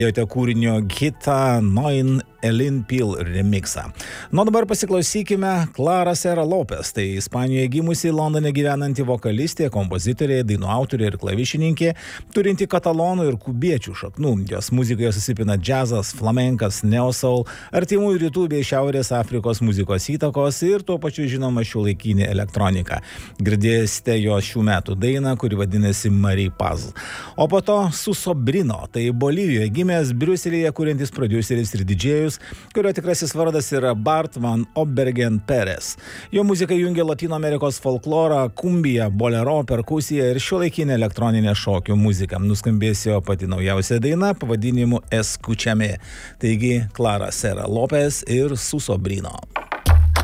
Jote kūrinio Gita Noin Elin Pil remixą. Nu dabar pasiklausykime Clara Sera Lopez. Tai Ispanijoje gimusi, Londone gyvenanti vokalistė, kompozitorė, dainų autorė ir klavišininkė, turinti katalonų ir kubiečių šaknų. Jos muzikoje susipina džiazas, flamenkas, neosoul, artimųjų rytų bei Šiaurės Afrikos muzikos įtakos ir tuo pačiu žinoma šiuolaikinė elektronika. Girdėsite jo šių metų dainą, kuri vadinasi Marie Paz. O po to Susobrino, tai Bolivijoje gimęs Briuselyje kuriantis prodiuseris ir didžėjus, kurio tikrasis vardas yra Bart Van Obergen Perez. Jo muzika jungia Latino Amerikos folklorą, kumbiją, bolero, perkusiją ir šiuolaikinę elektroninę šokių muziką. Nuskambės jo pati naujausia daina pavadinimu Escuchame. Taigi Clara Sera Lopez ir Susobrino.